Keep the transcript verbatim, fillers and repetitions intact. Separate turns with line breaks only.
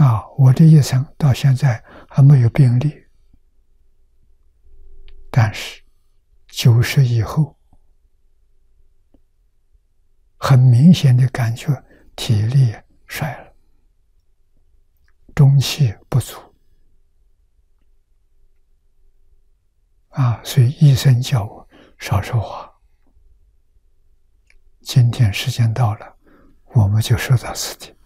啊，我这一生到现在还没有病例，但是九十以后，很明显的感觉体力衰了，中气不足啊，所以医生叫我少说话。今天时间到了，我们就说到此地。